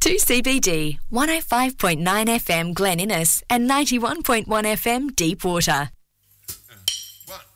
2CBD, 105.9 FM Glen Innes and 91.1 FM Deepwater. 1,